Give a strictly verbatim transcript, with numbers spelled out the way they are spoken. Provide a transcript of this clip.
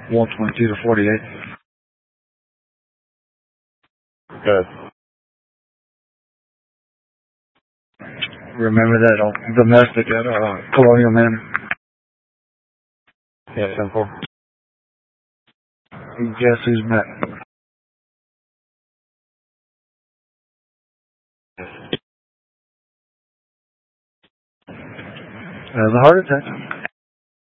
one twenty-two to forty-eight. Good. Remember that uh, domestic at uh, Colonial Manor? Yeah, simple. Guess who's met? Has a heart attack.